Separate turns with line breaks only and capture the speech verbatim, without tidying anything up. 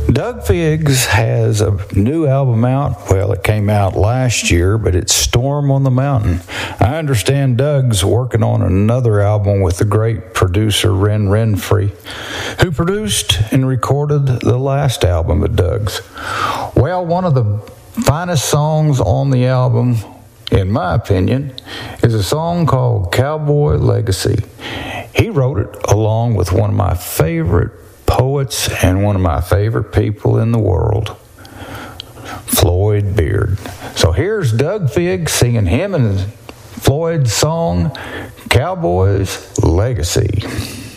Doug Figgs has a new album out. Well, it came out last year, but it's Storm on the Mountain. I understand Doug's working on another album with the great producer Ren Renfrey, who produced and recorded the last album of Doug's. Well, one of the finest songs on the album, in my opinion, is a song called Cowboy Legacy. He wrote it along with one of my favorite poets and one of my favorite people in the world, Floyd Beard. So here's Doug Figgs singing him and Floyd's song, Cowboy's Legacy.